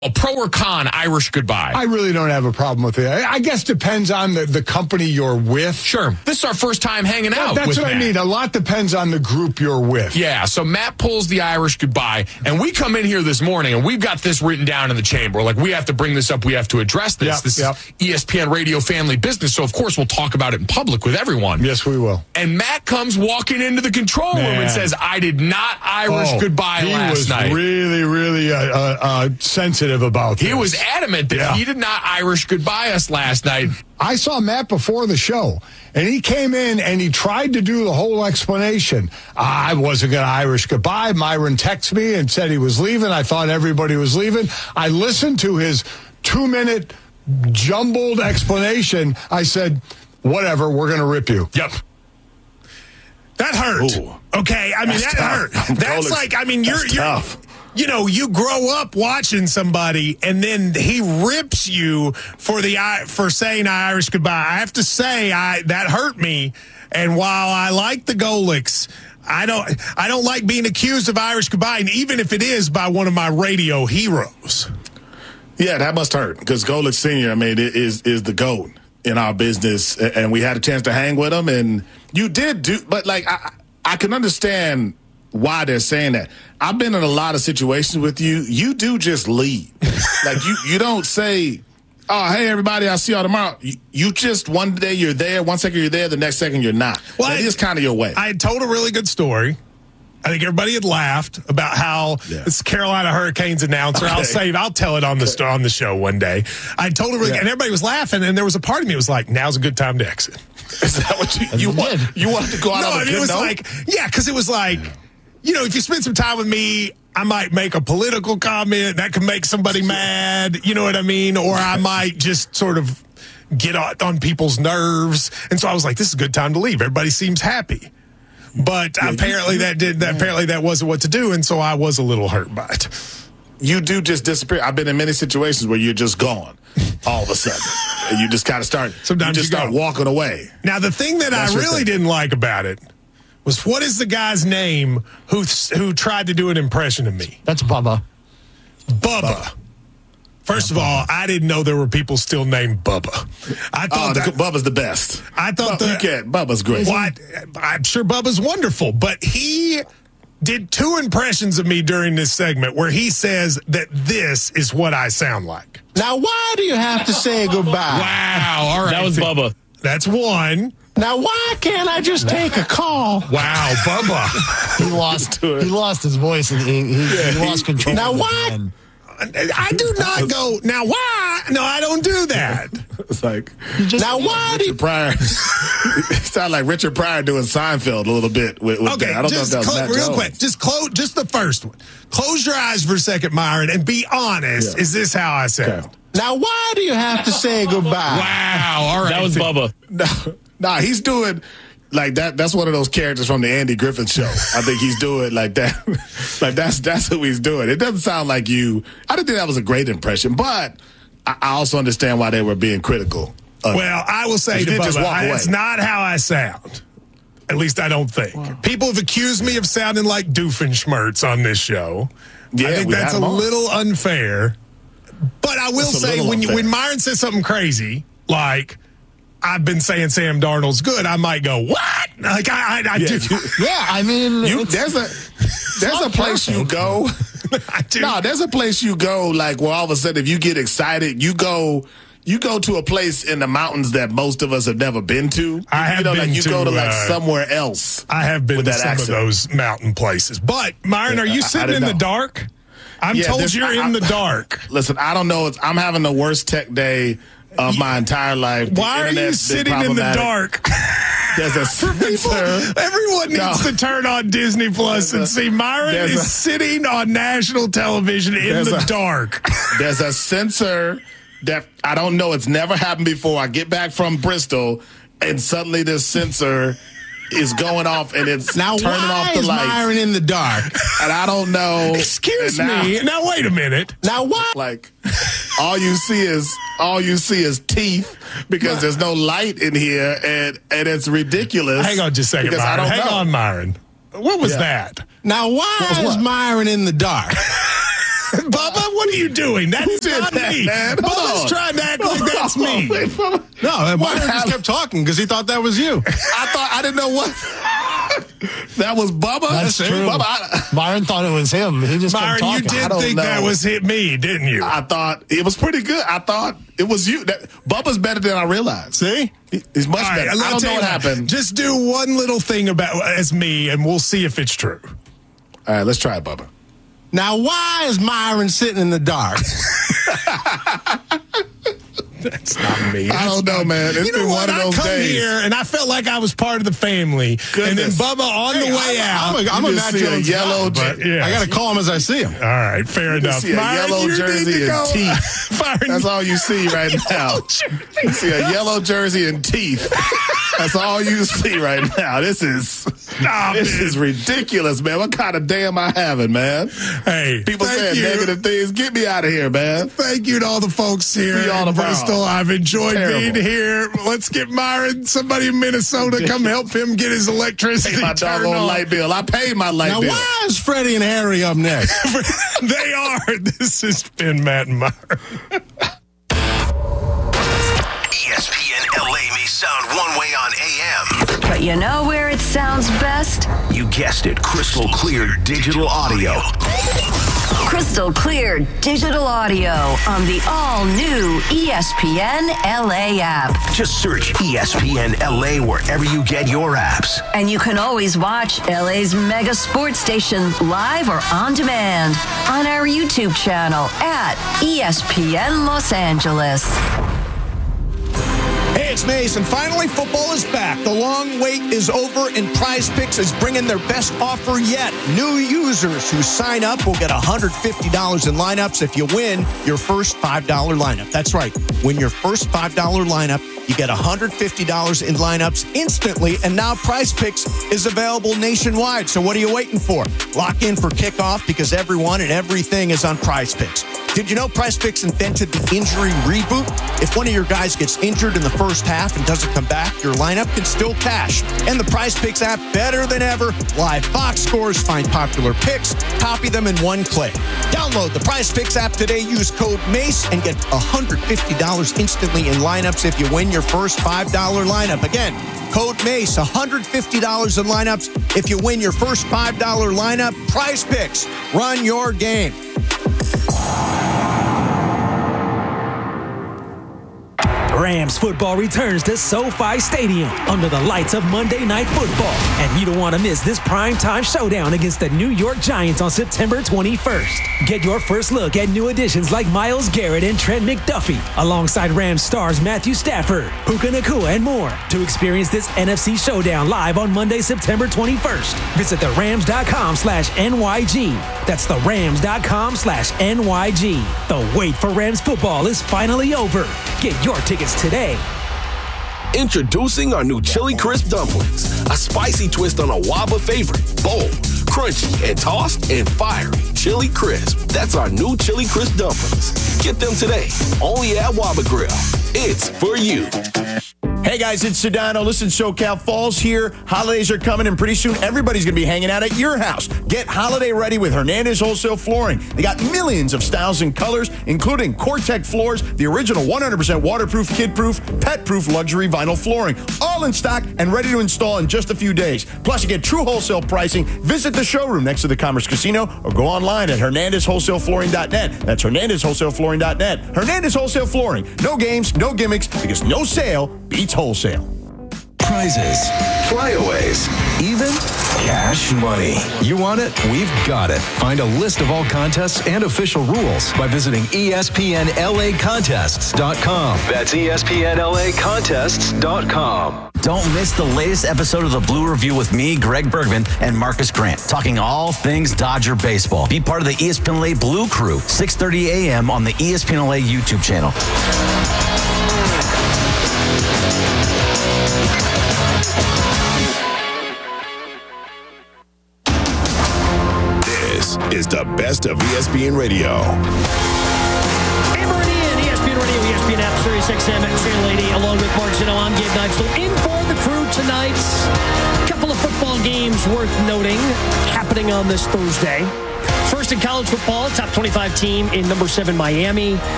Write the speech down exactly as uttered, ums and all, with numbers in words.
A pro or con Irish goodbye? I really don't have a problem with it. I guess depends on the, the company you're with. Sure. This is our first time hanging out. That's with what Matt. I mean. A lot depends on the group you're with. Yeah, so Matt pulls the Irish goodbye, and we come in here this morning, and we've got this written down in the chamber. Like, we have to bring this up. We have to address this. Yep, this yep. is E S P N Radio family business, so of course we'll talk about it in public with everyone. Yes, we will. And Matt comes walking into the control room and says, I did not Irish oh, goodbye last night. He was really, really uh, uh, uh, sensitive about this. He was adamant that yeah. he did not Irish goodbye us last night. I saw Matt before the show, and he came in and he tried to do the whole explanation. I wasn't going to Irish goodbye. Myron texted me and said he was leaving. I thought everybody was leaving. I listened to his two-minute jumbled explanation. I said, whatever, we're going to rip you. Yep. That hurt. Ooh. Okay, I mean, That's that tough. hurt. That's Golic's- like, I mean, you're, that's you're, tough. you know, you grow up watching somebody and then he rips you for the for saying Irish goodbye. I have to say, I that hurt me. And while I like the Golic's, I don't, I don't like being accused of Irish goodbye, and even if it is by one of my radio heroes. Yeah, that must hurt because Golic Senior, I mean, is is the GOAT in our business, and we had a chance to hang with him, and you did do, but like I, I can understand why they're saying that. I've been in a lot of situations with you. You do just leave. Like you, you don't say, oh, hey, everybody, I'll see y'all tomorrow. You, you just, one day you're there, one second you're there, the next second you're not. Well, that I, is kind of your way. I had told a really good story. I think everybody had laughed about how Yeah. it's Carolina Hurricanes announcer. Okay. I'll save. I'll tell it on the st- on the show one day. I told her, Yeah. and everybody was laughing. And there was a part of me that was like, "Now's a good time to exit." Is that what you you want? You want to go out No, on a I mean, good it was note? like, yeah, because it was like, you know, if you spend some time with me, I might make a political comment that could make somebody mad. You know what I mean? Or I might just sort of get on, on people's nerves. And so I was like, this is a good time to leave. Everybody seems happy. But Yeah, apparently you- that did that. Apparently that wasn't what to do, and so I was a little hurt by it. You do just disappear. I've been in many situations where you're just gone all of a sudden. And you just kind of start, Sometimes you just you start go. walking away. Now the thing that That's I your really thing. didn't like about it was, what is the guy's name who who tried to do an impression of me? That's Bubba. Bubba. First of all, I didn't know there were people still named Bubba. I Oh, thought the, that, Bubba's the best. I thought Bubba, the- you can't. Bubba's great. Well, I, I'm sure Bubba's wonderful, but he did two impressions of me during this segment where he says that this is what I sound like. Now, why do you have to say goodbye? Wow. All right. That was Bubba. That's one. Now, why can't I just take a call? Wow, Bubba. He lost. He lost his voice and he, he, he lost control. Now, of it, why? man. I do not go, now why? No, I don't do that. It's like Now, why do you... Richard Pryor. It sounded like Richard Pryor doing Seinfeld a little bit with, with Okay, that. I don't just know if that was clo- Matt real Jones. quick, just close, just the first one. Close your eyes for a second, Myron, and be honest. Yeah. Is this how I sound? Okay. Now, why do you have to say goodbye? Wow. All right. That was Bubba. No, nah, he's doing like that. That's one of those characters from the Andy Griffith Show. I think he's doing like that. Like that's that's who he's doing. It doesn't sound like you. I didn't think that was a great impression, but I, I also understand why they were being critical. of it. Well, I will say You to didn't just Bubba, walk I- away. it's not how I sound. At least I don't think. People have accused me of sounding like Doofenshmirtz on this show. Yeah, I think we that's a had him on. little unfair. But I will That's a say, little when you, unfair. when Myron says something crazy, like I've been saying Sam Darnold's good, I might go, what? Like I, I, I Yeah, do. you- Yeah, I mean, You, it's- there's a there's a not place you perfect. go. I do. No, there's a place you go like where all of a sudden if you get excited, you go you go to a place in the mountains that most of us have never been to. I have you know, been like you to, go to like uh, somewhere else. I have been with to that some accent. of those mountain places. But Myron, Yeah, are you I- I sitting in didn't the know. dark? I'm Yeah, told this- you're I- in the I- dark. Listen, I don't know. It's, I'm having the worst tech day of my entire life. The Why are you internet's been sitting in the problematic. dark? There's a sensor. Everyone needs No. to turn on Disney Plus and There's a- see Myron there's is a- sitting on national television in There's the a- dark. There's a sensor that I don't know. It's never happened before. I get back from Bristol, and suddenly this sensor is going off, and it's Now, turning why off the is lights. Myron in the dark? And I don't know. Excuse And now, me. Now wait a minute. Now, why? Like, all you see is all you see is teeth because there's no light in here, and and it's ridiculous. Hang on just a second, because I Myron. don't Hang know. on, Myron. What was Yeah. that? Now, why was is what? Myron in the dark? Bubba, what are you doing? That's not that, me. man? Hold Bubba's on. trying to act like that's me. Wait, Bubba. No, and What Myron just happened? kept talking because he thought that was you. I thought I didn't know what. That was Bubba. That's See, true. Bubba, I, Myron thought it was him. He just Myron, kept you talking. I did don't think that know. was hit me, didn't you? I thought it was pretty good. I thought it was you. That, Bubba's better than I realized. See? He- He's much All right, better. I I'll don't tell know you what happened. Just do one little thing about as me, and we'll see if it's true. All right, let's try it, Bubba. Now, why is Myron sitting in the dark? That's not me. I don't know, man. It's You know been what? one of I those come days. here and I felt like I was part of the family. And then Goodness. Bubba on the Hey, way I'm, out. I'm a, I'm You a just Matt see a Jones yellow guy, j- but yeah. I got to call him as I see him. All right, fair enough. see a Myron, yellow you need jersey to and go. teeth. Myron, That's all you see right now. You see a yellow jersey and teeth. That's all you see right now. This is Stop this it. is ridiculous, man. What kind of day am I having, man? Hey, People thank saying you. negative things. Get me out of here, man. Thank you to all the folks here See y'all in tomorrow. Bristol. I've enjoyed Terrible. being here. Let's get Myron, somebody in Minnesota, come help him get his electricity Pay my turned doggone on. light bill. I paid my light Now, bill. why is Freddie and Harry up next? They are. This has been Matt and Myron. E S P N L A may sound one way on A M. But you know where it sounds best? You guessed it, crystal clear digital audio. Crystal clear digital audio on the all-new E S P N L A app. Just search E S P N L A wherever you get your apps. And you can always watch L A's mega sports station live or on demand on our YouTube channel at E S P N Los Angeles. Hey, it's Mason. Finally, football is back. The long wait is over, and Prize Picks is bringing their best offer yet. New users who sign up will get one hundred fifty dollars in lineups if you win your first five dollar lineup. That's right. Win your first five dollar lineup, you get one hundred fifty dollars in lineups instantly, and now Prize Picks is available nationwide. So what are you waiting for? Lock in for kickoff because everyone and everything is on Prize Picks. Did you know Prize Picks invented the injury reboot? If one of your guys gets injured in the first half and doesn't come back, your lineup can still cash. And the Prize Picks app, better than ever. Live box scores, find popular picks, copy them in one click. Download the Prize Picks app today. Use code MACE and get one hundred fifty dollars instantly in lineups if you win your first five dollar lineup. Again, code MACE, one hundred fifty dollars in lineups if you win your first five dollar lineup. Prize Picks, run your game. Rams football returns to SoFi Stadium under the lights of Monday Night Football. And you don't want to miss this primetime showdown against the New York Giants on September twenty-first. Get your first look at new additions like Myles Garrett and Trent McDuffie, alongside Rams stars Matthew Stafford, Puka Nacua, and more. To experience this N F C showdown live on Monday, September twenty-first, visit the rams dot com slash N Y G. That's the rams dot com slash N Y G. The wait for Rams football is finally over. Get your tickets today. Introducing our new Chili Crisp Dumplings, a spicy twist on a Waba favorite. Bold, crunchy, and tossed and fiery. Chili Crisp. That's our new Chili Crisp Dumplings. Get them today, only at Waba Grill. It's for you. Hey guys, it's Sedano. Listen, SoCal Falls here. Holidays are coming, and pretty soon everybody's going to be hanging out at your house. Get holiday ready with Hernandez Wholesale Flooring. They got millions of styles and colors, including Cortec floors, the original one hundred percent waterproof, kid-proof, pet-proof luxury vinyl flooring, all in stock and ready to install in just a few days. Plus, you get true wholesale pricing. Visit the showroom next to the Commerce Casino or go online at hernandez wholesale flooring dot net. That's hernandez wholesale flooring dot net. Hernandez Wholesale Flooring. No games, no gimmicks, because no sale beats wholesale. Prizes, flyaways, even cash money. You want it? We've got it. Find a list of all contests and official rules by visiting E S P N L A contests dot com. That's E S P N L A contests dot com. Don't miss the latest episode of the Blue Review with me, Greg Bergman, and Marcus Grant, talking all things Dodger baseball. Be part of the E S P N L A Blue Crew, six thirty a.m. on the E S P N L A YouTube channel. This is the best of E S P N Radio. Hey, Meridian, E S P N Radio, E S P N app, Sirius X M, Channel eighty, along with Mark Zeno. I'm Gabe Neitzel. In for the crew tonight. A couple of football games worth noting happening on this Thursday. First in college football, top twenty-five team in number seven Miami.